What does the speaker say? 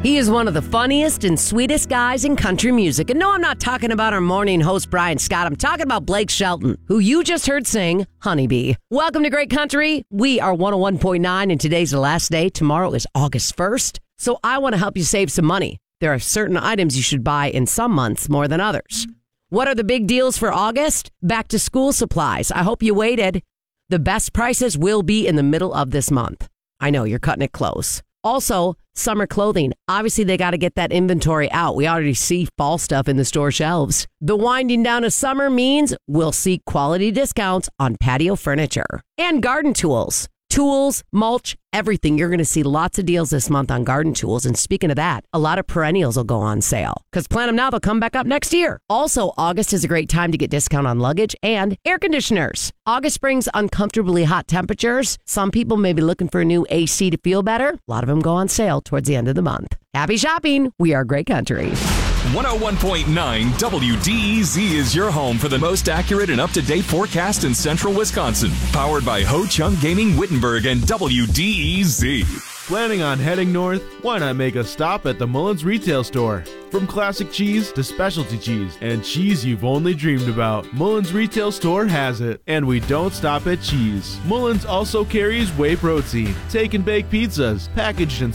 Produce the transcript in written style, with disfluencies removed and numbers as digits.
He is one of the funniest and sweetest guys in country music. And no, I'm not talking about our morning host, Brian Scott. I'm talking about Blake Shelton, who you just heard sing Honeybee. Welcome to Great Country. We are 101.9, and today's the last day. Tomorrow is August 1st. So I want to help you save some money. There are certain items you should buy in some months more than others. What are the big deals for August? Back to school supplies. I hope you waited. The best prices will be in the middle of this month. I know, you're cutting it close. Also, summer clothing. Obviously, they got to get that inventory out. We already see fall stuff in the store shelves. The winding down of summer means we'll see quality discounts on patio furniture and garden tools. Tools, mulch, everything. You're going to see lots of deals this month on garden tools. And speaking of that, a lot of perennials will go on sale because plant them now, they'll come back up next year. Also, August is a great time to get discount on luggage and air conditioners. August brings uncomfortably hot temperatures. Some people may be looking for a new AC to feel better. A lot of them go on sale towards the end of the month. Happy shopping. We are Great Country. 101.9 WDEZ is your home for the most accurate and up-to-date forecast in central Wisconsin. Powered by Ho Chung Gaming Wittenberg and WDEZ. Planning on heading north? Why not make a stop at the Mullins retail store? From classic cheese to specialty cheese and cheese you've only dreamed about, Mullins retail store has it. And we don't stop at cheese. Mullins also carries whey protein, take and bake pizzas, packaged and